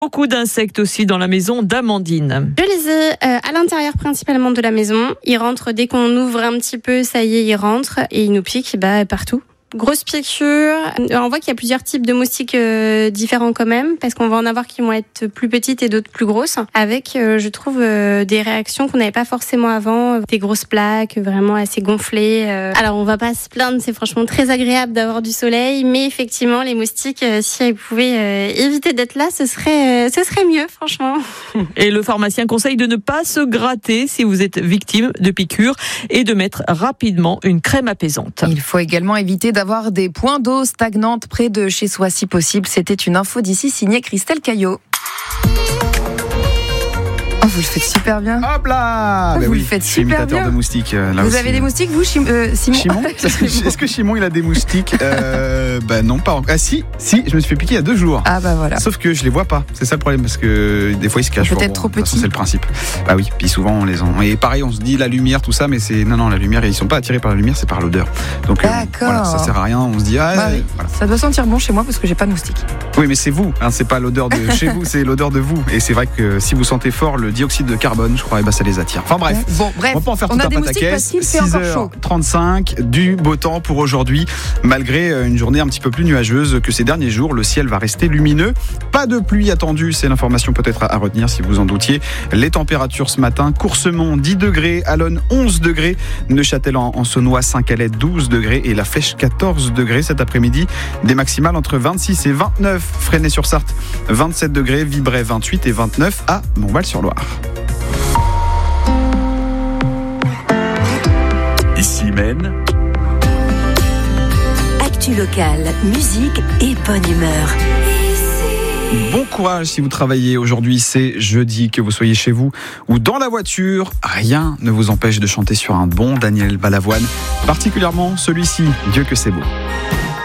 Beaucoup d'insectes aussi dans la maison d'Amandine. Je les ai à l'intérieur principalement de la maison. Ils rentrent dès qu'on ouvre un petit peu, ça y est, ils rentrent et ils nous piquent partout. Grosse piqûre. On voit qu'il y a plusieurs types de moustiques différents quand même, parce qu'on va en avoir qui vont être plus petites et d'autres plus grosses, avec, je trouve, des réactions qu'on n'avait pas forcément avant, des grosses plaques vraiment assez gonflées. Alors on va pas se plaindre, c'est franchement très agréable d'avoir du soleil, mais effectivement les moustiques, si elles pouvaient éviter d'être là, ce serait mieux, franchement. Et le pharmacien conseille de ne pas se gratter si vous êtes victime de piqûres et de mettre rapidement une crème apaisante. Il faut également éviter d'avoir des points d'eau stagnantes près de chez soi si possible. C'était une info d'ici signée Christelle Caillot. Oh, vous le faites super bien. Hop là Vous le faites super bien. Je suis imitateur de moustiques. Là vous aussi. avez des moustiques, vous, Simon? Est-ce que Simon, il a des moustiques non, pas encore. Ah si, je me suis fait piquer il y a 2 jours. Ah bah voilà. Sauf que je les vois pas. C'est ça le problème, parce que des fois, ils se cachent. Peut-être trop petits. C'est le principe. Bah oui, puis souvent, on les en... Et pareil, on se dit la lumière, tout ça, mais c'est... Non, la lumière, ils sont pas attirés par la lumière, c'est par l'odeur. Donc voilà, ça sert à rien. On se dit... Oui. Voilà. Ça doit sentir bon chez moi, parce que j'ai pas de moustiques. Oui, mais c'est vous, c'est pas l'odeur de chez vous, c'est l'odeur de vous. Et c'est vrai que si vous sentez fort le dioxyde de carbone, je crois, ça les attire. Enfin bref, bref, on va pas en faire on tout a un des moustiques parce pataquès. qu'il fait encore chaud. 6h35, du beau temps pour aujourd'hui, malgré une journée un petit peu plus nuageuse que ces derniers jours. Le ciel va rester lumineux. Pas de pluie attendue, c'est l'information peut-être à retenir si vous en doutiez. Les températures ce matin, Coursemont 10 degrés, Allonne 11 degrés, Neuchâtel en Saunois, Saint-Calais 12 degrés et La Flèche 14 degrés cet après-midi. Des maximales entre 26 et 29, Fresnay-sur-Sarthe 27 degrés, Vibray 28 et 29 à Montval-sur-Loire. Ici Maine. Actu locale, musique et bonne humeur. Bon courage si vous travaillez aujourd'hui, c'est jeudi, que vous soyez chez vous ou dans la voiture. Rien ne vous empêche de chanter sur un bon Daniel Balavoine, particulièrement celui-ci, Dieu que c'est beau.